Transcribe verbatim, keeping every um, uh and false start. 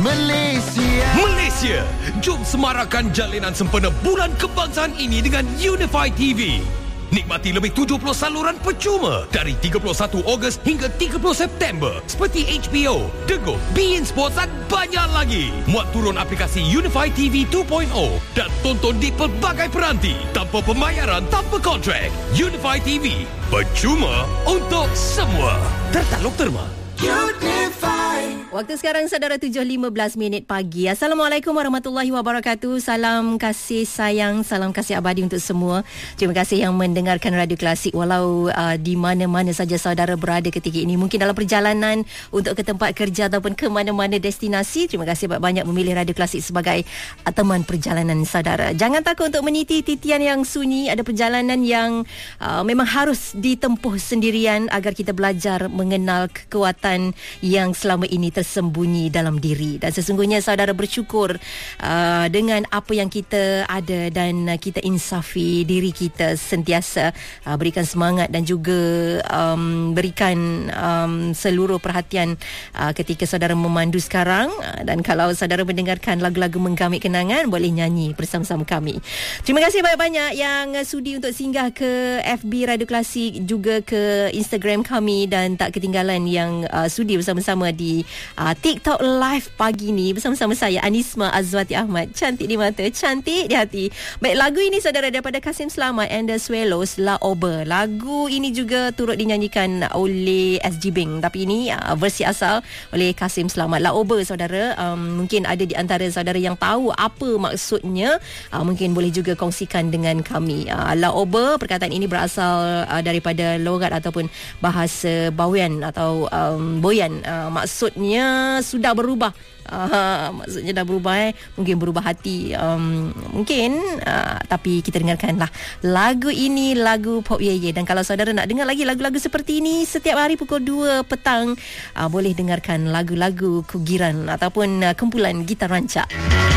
Malaysia. Malaysia, jom semarakkan jalinan sempena Bulan Kebangsaan ini dengan Unify T V. Nikmati lebih tujuh puluh saluran percuma dari tiga puluh satu Ogos hingga tiga puluh September seperti H B O, The Go, beIN Sports dan banyak lagi. Muat turun aplikasi Unify T V dua titik kosong dan tonton di pelbagai peranti tanpa pembayaran, tanpa kontrak. Unify T V, percuma untuk semua. Tertaluk terma. Unify. Waktu sekarang saudara tujuh lima belas minit pagi. Assalamualaikum warahmatullahi wabarakatuh. Salam kasih sayang, salam kasih abadi untuk semua. Terima kasih yang mendengarkan Radio Klasik walau uh, di mana-mana saja saudara berada ketika ini. Mungkin dalam perjalanan untuk ke tempat kerja ataupun ke mana-mana destinasi. Terima kasih banyak memilih Radio Klasik sebagai uh, teman perjalanan saudara. Jangan takut untuk meniti titian yang sunyi. Ada perjalanan yang uh, memang harus ditempuh sendirian agar kita belajar mengenal kekuatan yang selama ini tersembunyi dalam diri. Dan sesungguhnya saudara bersyukur uh, dengan apa yang kita ada dan uh, kita insafi diri kita sentiasa uh, berikan semangat dan juga um, berikan um, seluruh perhatian uh, ketika saudara memandu sekarang. Uh, dan kalau saudara mendengarkan lagu-lagu menggamit kenangan, boleh nyanyi bersama-sama kami. Terima kasih banyak-banyak yang uh, sudi untuk singgah ke F B Radio Klasik, juga ke Instagram kami, dan tak ketinggalan yang uh, sudi bersama-sama di uh, TikTok live pagi ni bersama-sama saya Anisma Azwati Ahmad. Cantik di mata, cantik di hati. Baik, lagu ini saudara daripada Kasim Selamat and the Swallows, La Ober. Lagu ini juga turut dinyanyikan oleh S G Bing, tapi ini uh, versi asal oleh Kasim Selamat. La Ober saudara, um, mungkin ada di antara saudara yang tahu apa maksudnya, uh, mungkin boleh juga kongsikan dengan kami. uh, La Ober, perkataan ini berasal uh, daripada logat ataupun bahasa Bawean atau um, Boyan. Uh, maksudnya sudah berubah. Uh, maksudnya dah berubah eh. Mungkin berubah hati, um, mungkin uh, tapi kita dengarkanlah lagu ini, lagu Pop Ye Ye. Dan kalau saudara nak dengar lagi lagu-lagu seperti ini setiap hari pukul dua petang, uh, boleh dengarkan lagu-lagu Kugiran ataupun uh, kumpulan Gitar Rancak.